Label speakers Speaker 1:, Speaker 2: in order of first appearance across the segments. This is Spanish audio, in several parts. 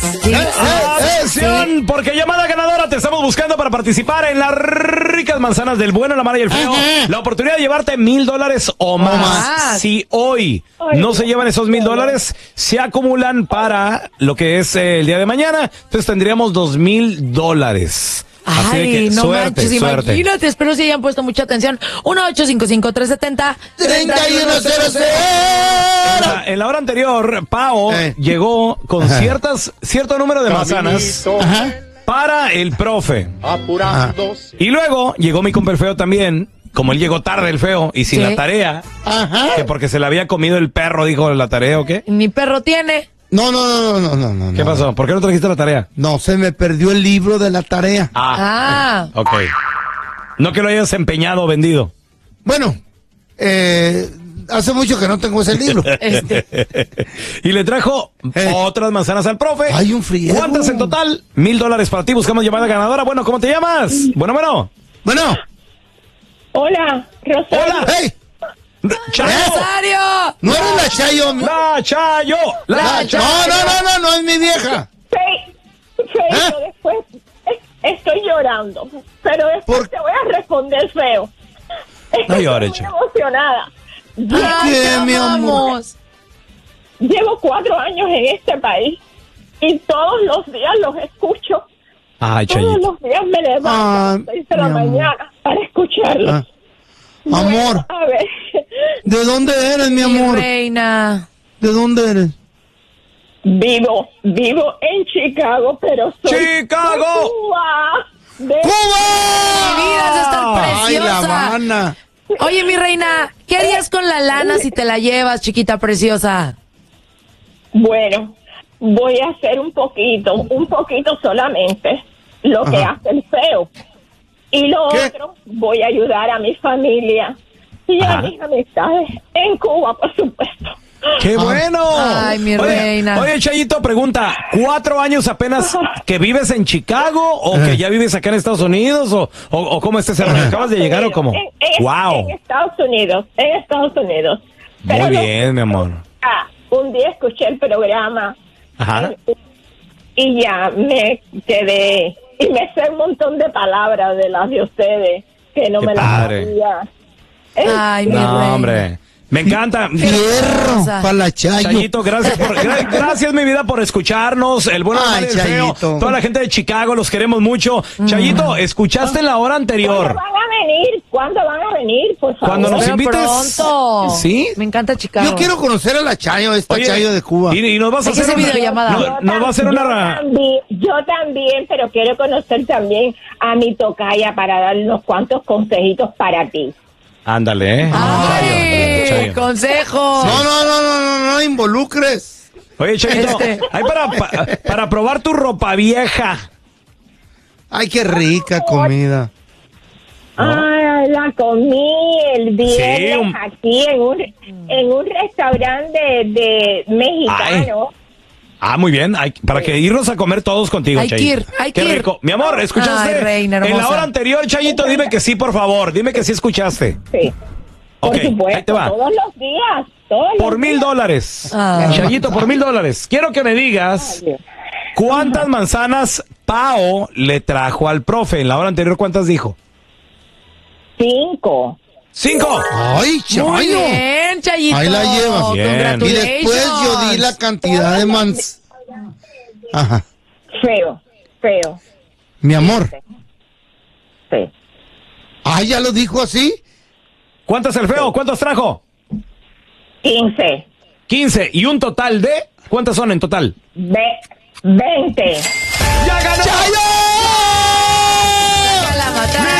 Speaker 1: Sí.
Speaker 2: ¡Atención! Porque llamada ganadora te estamos buscando para participar en las ricas manzanas del bueno, la mala y el feo. La oportunidad de llevarte $1,000 o más. Si hoy no se llevan esos $1,000, se acumulan para lo que es el día de mañana. Entonces tendríamos $2,000. Así de que,
Speaker 1: no
Speaker 2: suerte,
Speaker 1: manches,
Speaker 2: suerte.
Speaker 1: imagínate, espero si hayan puesto mucha atención.
Speaker 3: 1-855-370-3100.
Speaker 2: En la hora anterior, Pao llegó con cierto número de manzanas para el profe. Y luego llegó mi compa el feo también. Como él llegó tarde el feo y sin la tarea, que porque se la había comido el perro, dijo la tarea o qué.
Speaker 1: Mi perro tiene.
Speaker 3: No.
Speaker 2: ¿Qué pasó? ¿Por qué no trajiste la tarea?
Speaker 3: No, se me perdió el libro de la tarea.
Speaker 2: Ok. No que lo hayas empeñado o vendido.
Speaker 3: Bueno, hace mucho que no tengo ese libro.
Speaker 2: Y le trajo otras manzanas al profe.
Speaker 3: Hay un frío.
Speaker 2: ¿Cuántas en total? $1,000 para ti. Buscamos llamada ganadora. Bueno, ¿cómo te llamas? Bueno.
Speaker 4: Hola, Rosario.
Speaker 2: Hola.
Speaker 3: ¡Hey!
Speaker 2: ¡Chayo!
Speaker 1: ¡Rosario!
Speaker 3: ¿No eres la Chayo?
Speaker 2: ¡La Chayo!
Speaker 3: No es mi vieja.
Speaker 4: Feo, después estoy llorando, pero después te voy a responder feo.
Speaker 2: No llores,
Speaker 4: Estoy
Speaker 2: Chayo.
Speaker 4: muy emocionada.
Speaker 3: ¿Qué, mi amor?
Speaker 4: Llevo 4 años en este país y todos los días los escucho.
Speaker 2: Ay,
Speaker 4: Todos
Speaker 2: Chayito.
Speaker 4: los días me levanto a las 6 de la mañana para escucharlos.
Speaker 3: Amor,
Speaker 4: A ver,
Speaker 3: ¿de dónde eres, mi amor?
Speaker 1: Reina.
Speaker 3: ¿De dónde eres?
Speaker 4: vivo en Chicago, pero soy
Speaker 2: ¡Chicago!
Speaker 4: de Cuba.
Speaker 1: Mi vida es estar
Speaker 3: ¡Ay, la
Speaker 1: preciosa.
Speaker 3: Habana!
Speaker 1: Oye, mi reina, ¿qué harías con la lana si te la llevas, chiquita preciosa?
Speaker 4: Bueno, voy a hacer un poquito solamente lo que hace el feo. Y lo otro, voy a ayudar a mi familia y a mis amistades en Cuba, por supuesto.
Speaker 2: ¡Qué bueno!
Speaker 1: Ay, mi reina.
Speaker 2: Oye, Chayito, pregunta, ¿4 años apenas que vives en Chicago o que ya vives acá en Estados Unidos o cómo estás? ¿Acabas de llegar o cómo? ¡Wow!
Speaker 4: En Estados Unidos.
Speaker 2: Muy bien, mi amor.
Speaker 4: Un día escuché el programa
Speaker 2: Ajá.
Speaker 4: y ya me quedé y me sé un montón de palabras de las de ustedes que no
Speaker 2: Qué
Speaker 4: me las
Speaker 2: padre.
Speaker 4: sabía.
Speaker 1: Ay, mi
Speaker 2: No,
Speaker 1: reina.
Speaker 2: hombre. Me encanta.
Speaker 3: Fierro para la Chayo.
Speaker 2: Chayito, gracias mi vida por escucharnos. El bueno,
Speaker 3: Ay,
Speaker 2: el feo,
Speaker 3: Chayito.
Speaker 2: toda la gente de Chicago, los queremos mucho. Chayito, escuchaste en la hora anterior.
Speaker 4: ¿Cuándo van a venir? Por favor.
Speaker 2: Cuando nos
Speaker 1: Pero
Speaker 2: invites.
Speaker 1: pronto.
Speaker 2: ¿Sí?
Speaker 1: Me encanta Chicago.
Speaker 3: Yo quiero conocer a la Chayo,
Speaker 2: Oye,
Speaker 3: Chayo de Cuba.
Speaker 2: Y nos vas a
Speaker 1: Hay que
Speaker 2: hacer
Speaker 1: hacer
Speaker 2: una
Speaker 1: videollamada.
Speaker 2: Nos va a hacer una.
Speaker 4: Yo también, pero quiero conocer también a mi tocaya para dar unos cuantos consejitos para ti.
Speaker 2: Ándale,
Speaker 1: ¡Ay!
Speaker 2: Chayo.
Speaker 1: ¡Consejo!
Speaker 3: No involucres.
Speaker 2: Oye, Chayito, hay para probar tu ropa vieja.
Speaker 3: Ay, qué rica comida.
Speaker 4: Ah, la comí el viernes
Speaker 2: Sí,
Speaker 4: aquí en un restaurante de mexicano.
Speaker 2: Muy bien. Para que irnos a comer todos contigo,
Speaker 1: Hay que
Speaker 2: Chayito.
Speaker 1: ir, hay
Speaker 2: Qué
Speaker 1: que ir.
Speaker 2: rico. Mi amor, ¿escuchaste?
Speaker 1: Ay, reina
Speaker 2: en la
Speaker 1: hermosa.
Speaker 2: hora anterior, Chayito, dime que sí, por favor. Dime que sí escuchaste.
Speaker 4: Sí, por
Speaker 2: Ok,
Speaker 4: supuesto,
Speaker 2: ahí te va.
Speaker 4: todos los días.
Speaker 2: Por $1,000.
Speaker 1: Ah.
Speaker 2: Chayito, por $1,000. Quiero que me digas cuántas manzanas Pao le trajo al profe. En la hora anterior, ¿cuántas dijo?
Speaker 4: 5.
Speaker 2: 5.
Speaker 3: Ay, Chayo.
Speaker 1: Muy bien, Chayito.
Speaker 3: Ahí la llevas.
Speaker 2: Bien.
Speaker 3: Y
Speaker 1: Congratulations.
Speaker 3: después yo di la cantidad de Ajá.
Speaker 4: Feo.
Speaker 3: Mi amor.
Speaker 4: Sí.
Speaker 3: Ay, ya lo dijo así.
Speaker 2: ¿Cuántas el feo? ¿Cuántos trajo?
Speaker 4: 15.
Speaker 2: 15. ¿Y un total de? ¿Cuántas son en total?
Speaker 4: 20.
Speaker 2: ¡Ya ganó!
Speaker 1: La matraca.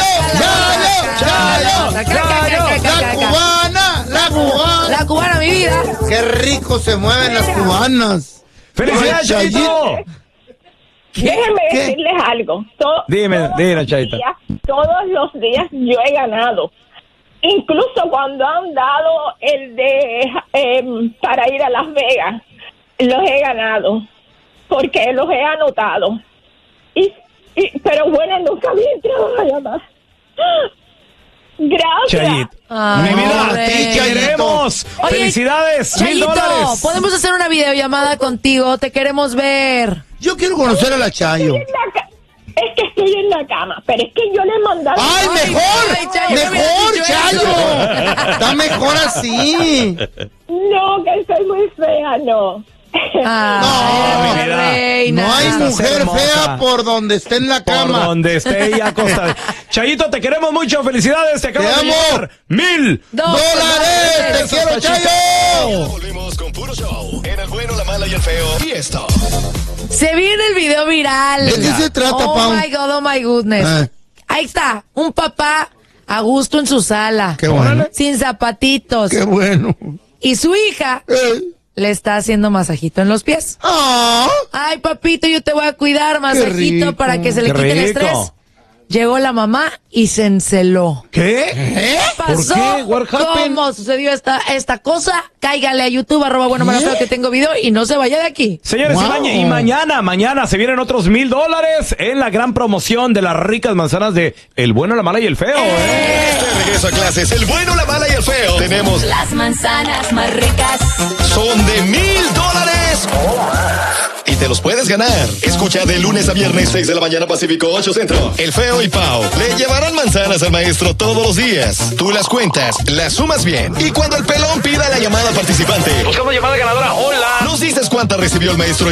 Speaker 3: La cubana.
Speaker 1: La cubana, mi vida.
Speaker 3: Qué rico se mueven las cubanas.
Speaker 2: ¡Felicidades,
Speaker 3: Ay,
Speaker 2: Chayito!
Speaker 4: Déjenme
Speaker 3: ¿Qué?
Speaker 4: decirles algo.
Speaker 2: Dime, Chayita.
Speaker 4: Todos los días yo he ganado. Incluso cuando han dado el de para ir a Las Vegas, los he ganado. Porque los he anotado. Pero bueno, nunca había entrado a llamar. Gracias.
Speaker 2: Chayito.
Speaker 1: Ay,
Speaker 2: Mi vida,
Speaker 1: Rey.
Speaker 2: te queremos.
Speaker 1: Oye,
Speaker 2: Felicidades,
Speaker 1: Chayito,
Speaker 2: $1,000.
Speaker 1: podemos hacer una videollamada contigo, te queremos ver.
Speaker 3: Yo quiero conocer a la Chayo.
Speaker 4: Es que estoy en la cama, pero es que yo le mandaba...
Speaker 3: ¡Ay,
Speaker 1: Ay,
Speaker 3: mejor!
Speaker 1: Chayo, no me
Speaker 3: ¡Mejor,
Speaker 1: hubieras dicho
Speaker 3: Chayo! Está mejor así.
Speaker 4: No, que soy muy fea, no.
Speaker 1: Ay,
Speaker 2: mi vida.
Speaker 1: reina.
Speaker 3: No hay
Speaker 2: Estás
Speaker 3: mujer
Speaker 2: hermosa.
Speaker 3: fea por donde esté en la
Speaker 2: Por
Speaker 3: cama.
Speaker 2: donde esté ella acostada. Chayito, te queremos mucho. Felicidades. Te acabas
Speaker 3: Te
Speaker 2: de
Speaker 3: amo.
Speaker 2: llevar $1,000.
Speaker 3: ¡Dólares! ¡Te quiero, Chayo!
Speaker 5: Volvimos con puro show. En el bueno, la mala y el feo. Y esto.
Speaker 1: Se viene el video viral.
Speaker 3: ¿De qué se trata,
Speaker 1: Oh
Speaker 3: Pau?
Speaker 1: my God, oh my goodness.
Speaker 3: Ah.
Speaker 1: Ahí está, un papá a gusto en su sala.
Speaker 3: Qué bueno.
Speaker 1: Sin zapatitos.
Speaker 3: ¡Qué bueno!
Speaker 1: Y su hija le está haciendo masajito en los pies.
Speaker 3: ¡Ah!
Speaker 1: Ay, papito, yo te voy a cuidar, masajito,
Speaker 3: rico.
Speaker 1: para que se le
Speaker 2: Qué
Speaker 1: quite el
Speaker 2: rico.
Speaker 1: estrés. Llegó la mamá y se enceló.
Speaker 2: ¿Qué?
Speaker 1: ¿Qué pasó?
Speaker 2: ¿Por qué? What happened?
Speaker 1: ¿Cómo sucedió esta cosa? Cáigale a YouTube, @bueno, malo, feo, que tengo video y no se vaya de aquí.
Speaker 2: Señores,
Speaker 3: Wow.
Speaker 2: y mañana se vienen otros $1,000 en la gran promoción de las ricas manzanas de El Bueno, la Mala y el Feo.
Speaker 5: Este regreso a clases. El bueno, la mala y el feo. Tenemos.
Speaker 6: Las manzanas más ricas.
Speaker 5: Son de $1,000. Y te los puedes ganar. Escucha de lunes a viernes, 6 de la mañana Pacífico, 8 Centro. El Feo y Pau le llevarán manzanas al maestro todos los días. Tú las cuentas, las sumas bien. Y cuando el pelón pida la llamada participante,
Speaker 2: Buscamos llamada ganadora. Hola.
Speaker 5: nos dices cuántas recibió el maestro